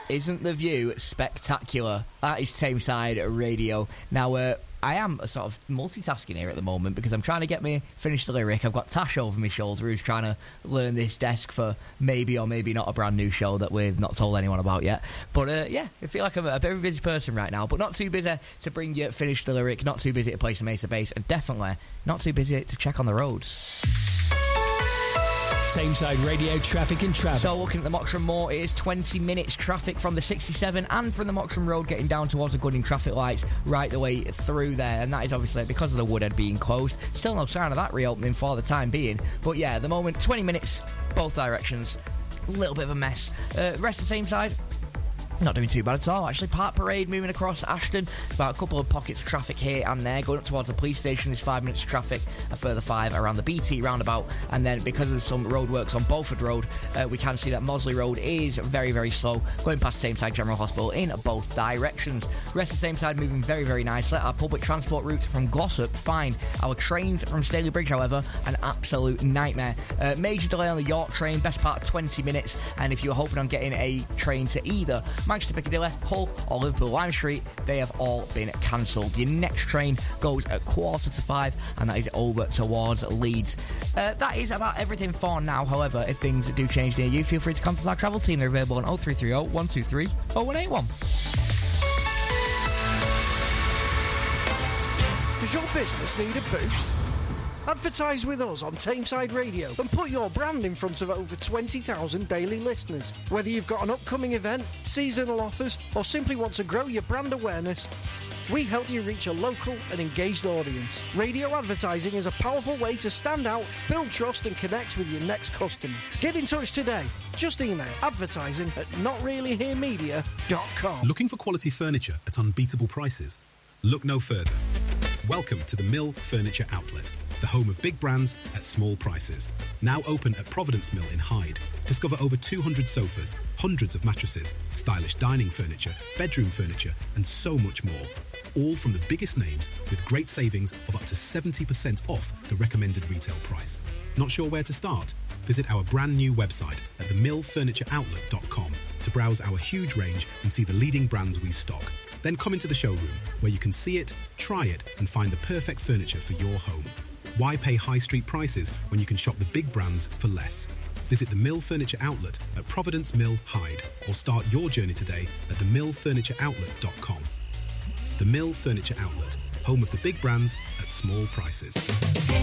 Isn't the view spectacular? That is Tameside Radio. Now, I am sort of multitasking here at the moment because I'm trying to get me finished the lyric. I've got Tash over my shoulder who's trying to learn this desk for maybe or maybe not a brand new show that we've not told anyone about yet. But yeah, I feel like I'm a very busy person right now, but not too busy to bring you finished the lyric, not too busy to play some Ace of Base, and definitely not too busy to check on the roads. Tameside Radio traffic and travel. So looking at the Moxham Moor, it is 20 minutes traffic from the 67 and from the Moxham Road getting down towards the Gooding traffic lights right the way through there, and that is obviously because of the Woodhead being closed. Still no sign of that reopening for the time being, but yeah, at the moment 20 minutes both directions. A little bit of a mess. Rest of the Tameside, not doing too bad at all, actually. Park Parade moving across Ashton. About a couple of pockets of traffic here and there. Going up towards the police station is 5 minutes of traffic. A further 5 around the BT roundabout. And then because of some roadworks on Beaufort Road, we can see that Mosley Road is very, very slow. Going past Tameside General Hospital in both directions. Rest of Tameside moving very, very nicely. Our public transport route from Glossop, fine. Our trains from Staley Bridge, however, an absolute nightmare. Major delay on the York train, best part of 20 minutes. And if you're hoping on getting a train to either Manchester Piccadilly, Hull or Liverpool Lime Street, they have all been cancelled. Your next train goes at 4:45 and that is over towards Leeds. That is about everything for now. However, if things do change near you, feel free to contact our travel team. They're available on 0330 123 0181. Does your business need a boost? Advertise with us on Tameside Radio and put your brand in front of over 20,000 daily listeners. Whether you've got an upcoming event, seasonal offers, or simply want to grow your brand awareness, we help you reach a local and engaged audience. Radio advertising is a powerful way to stand out, build trust and connect with your next customer. Get in touch today. Just email advertising@notreallyheremedia.com. Looking for quality furniture at unbeatable prices? Look no further. Welcome to the Mill Furniture Outlet, the home of big brands at small prices. Now open at Providence Mill in Hyde. Discover over 200 sofas, hundreds of mattresses, stylish dining furniture, bedroom furniture, and so much more. All from the biggest names with great savings of up to 70% off the recommended retail price. Not sure where to start? Visit our brand new website at themillfurnitureoutlet.com to browse our huge range and see the leading brands we stock. Then come into the showroom where you can see it, try it, and find the perfect furniture for your home. Why pay high street prices when you can shop the big brands for less? Visit the Mill Furniture Outlet at Providence Mill, Hyde, or start your journey today at themillfurnitureoutlet.com. The Mill Furniture Outlet, home of the big brands at small prices.